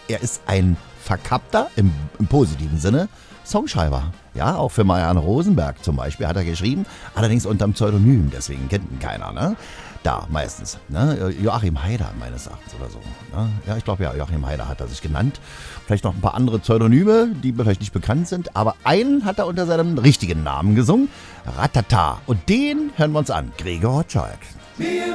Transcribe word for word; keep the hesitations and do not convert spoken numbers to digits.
er ist ein verkappter, im, im positiven Sinne, Songschreiber. Ja, auch für Marianne Rosenberg zum Beispiel hat er geschrieben, allerdings unter dem Pseudonym, deswegen kennt ihn keiner, ne? Da meistens, ne? Joachim Haider meines Erachtens oder so. Ne? Ja, ich glaube ja, Joachim Haider hat er sich genannt. Vielleicht noch ein paar andere Pseudonyme, die vielleicht nicht bekannt sind, aber einen hat er unter seinem richtigen Namen gesungen, Ratata. Und den hören wir uns an, Gregor Scholk.